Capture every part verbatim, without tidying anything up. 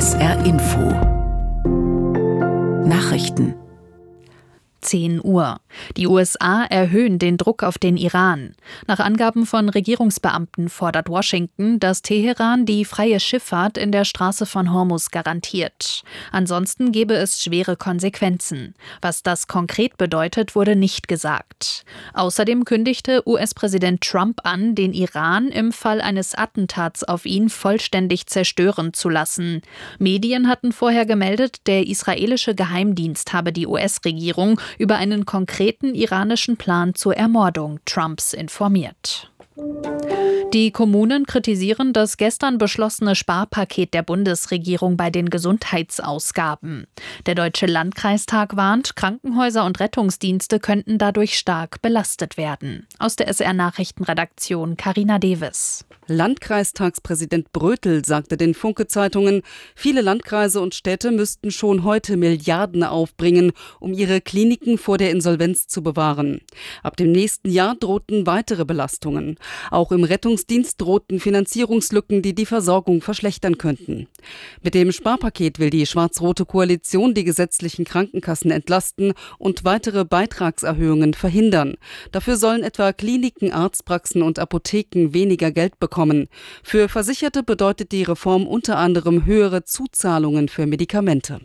S R Info Nachrichten zehn Uhr. Die U S A erhöhen den Druck auf den Iran. Nach Angaben von Regierungsbeamten fordert Washington, dass Teheran die freie Schifffahrt in der Straße von Hormuz garantiert. Ansonsten gebe es schwere Konsequenzen. Was das konkret bedeutet, wurde nicht gesagt. Außerdem kündigte U S-Präsident Trump an, den Iran im Fall eines Attentats auf ihn vollständig zerstören zu lassen. Medien hatten vorher gemeldet, der israelische Geheimdienst habe die U S-Regierung über einen konkreten iranischen Plan zur Ermordung Trumps informiert. Die Kommunen kritisieren das gestern beschlossene Sparpaket der Bundesregierung bei den Gesundheitsausgaben. Der Deutsche Landkreistag warnt, Krankenhäuser und Rettungsdienste könnten dadurch stark belastet werden. Aus der S R-Nachrichtenredaktion Carina Devis. Landkreistagspräsident Brötel sagte den Funke-Zeitungen, viele Landkreise und Städte müssten schon heute Milliarden aufbringen, um ihre Kliniken vor der Insolvenz zu bewahren. Ab dem nächsten Jahr drohten weitere Belastungen. Auch im Rettungsdienst drohten Finanzierungslücken, die die Versorgung verschlechtern könnten. Mit dem Sparpaket will die schwarz-rote Koalition die gesetzlichen Krankenkassen entlasten und weitere Beitragserhöhungen verhindern. Dafür sollen etwa Kliniken, Arztpraxen und Apotheken weniger Geld bekommen. Für Versicherte bedeutet die Reform unter anderem höhere Zuzahlungen für Medikamente.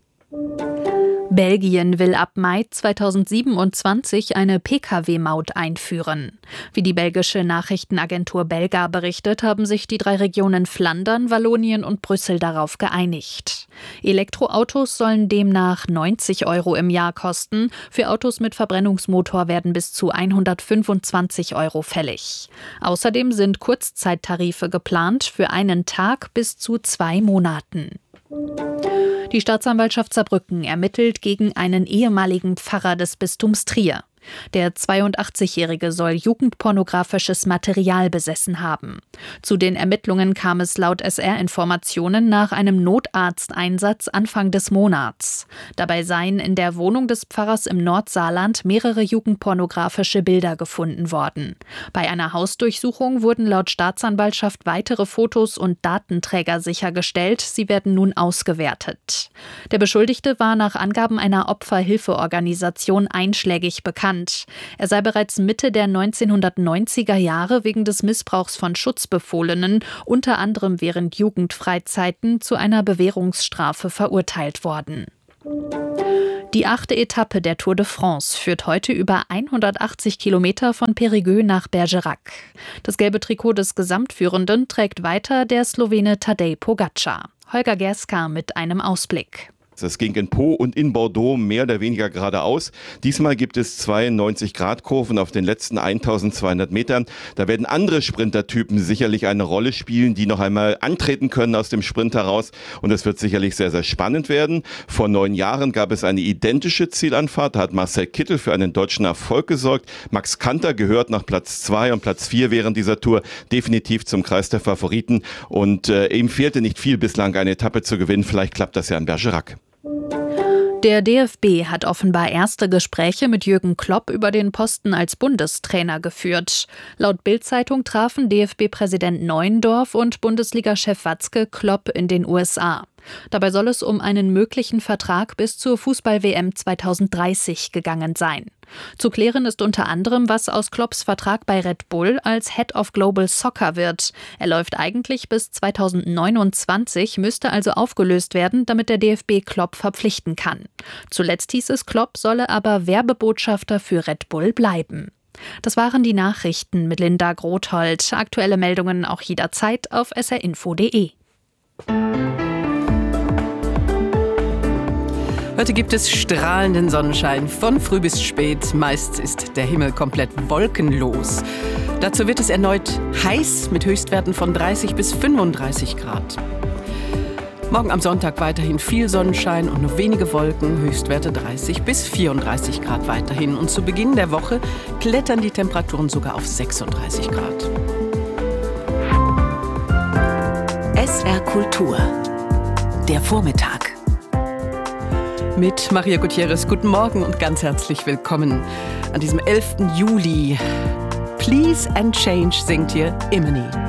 Belgien will ab Mai zweitausendsiebenundzwanzig eine P K W-Maut einführen. Wie die belgische Nachrichtenagentur Belga berichtet, haben sich die drei Regionen Flandern, Wallonien und Brüssel darauf geeinigt. Elektroautos sollen demnach neunzig Euro im Jahr kosten. Für Autos mit Verbrennungsmotor werden bis zu hundertfünfundzwanzig Euro fällig. Außerdem sind Kurzzeittarife geplant für einen Tag bis zu zwei Monaten. Die Staatsanwaltschaft Saarbrücken ermittelt gegen einen ehemaligen Pfarrer des Bistums Trier. Der zweiundachtzigjährige soll jugendpornografisches Material besessen haben. Zu den Ermittlungen kam es laut S R-Informationen nach einem Notarzteinsatz Anfang des Monats. Dabei seien in der Wohnung des Pfarrers im Nordsaarland mehrere jugendpornografische Bilder gefunden worden. Bei einer Hausdurchsuchung wurden laut Staatsanwaltschaft weitere Fotos und Datenträger sichergestellt. Sie werden nun ausgewertet. Der Beschuldigte war nach Angaben einer Opferhilfeorganisation einschlägig bekannt. Er sei bereits Mitte der neunzehnhundertneunziger Jahre wegen des Missbrauchs von Schutzbefohlenen, unter anderem während Jugendfreizeiten, zu einer Bewährungsstrafe verurteilt worden. Die achte Etappe der Tour de France führt heute über hundertachtzig Kilometer von Périgueux nach Bergerac. Das gelbe Trikot des Gesamtführenden trägt weiter der Slowene Tadej Pogačar. Holger Gerska mit einem Ausblick. Es ging in Pau und in Bordeaux mehr oder weniger geradeaus. Diesmal gibt es zweiundneunzig Grad Kurven auf den letzten eintausendzweihundert Metern. Da werden andere Sprintertypen sicherlich eine Rolle spielen, die noch einmal antreten können aus dem Sprint heraus. Und es wird sicherlich sehr, sehr spannend werden. Vor neun Jahren gab es eine identische Zielanfahrt. Da hat Marcel Kittel für einen deutschen Erfolg gesorgt. Max Kanter gehört nach Platz zwei und Platz vier während dieser Tour definitiv zum Kreis der Favoriten. Und äh, ihm fehlte nicht viel bislang, eine Etappe zu gewinnen. Vielleicht klappt das ja in Bergerac. Der D F B hat offenbar erste Gespräche mit Jürgen Klopp über den Posten als Bundestrainer geführt. Laut Bild-Zeitung trafen D F B-Präsident Neuendorf und Bundesliga-Chef Watzke Klopp in den U S A. Dabei soll es um einen möglichen Vertrag bis zur Fußball-W M zweitausenddreißig gegangen sein. Zu klären ist unter anderem, was aus Klopps Vertrag bei Red Bull als Head of Global Soccer wird. Er läuft eigentlich bis zweitausendneunundzwanzig, müsste also aufgelöst werden, damit der D F B Klopp verpflichten kann. Zuletzt hieß es, Klopp solle aber Werbebotschafter für Red Bull bleiben. Das waren die Nachrichten mit Linda Grothold. Aktuelle Meldungen auch jederzeit auf s r info punkt d e. Heute gibt es strahlenden Sonnenschein von früh bis spät. Meist ist der Himmel komplett wolkenlos. Dazu wird es erneut heiß mit Höchstwerten von dreißig bis fünfunddreißig Grad. Morgen am Sonntag weiterhin viel Sonnenschein und nur wenige Wolken, Höchstwerte dreißig bis vierunddreißig Grad weiterhin. Und zu Beginn der Woche klettern die Temperaturen sogar auf sechsunddreißig Grad. S R Kultur. Der Vormittag. Mit Maria Gutierrez, guten Morgen und ganz herzlich willkommen an diesem elften Juli. Please and Change singt hier Imani.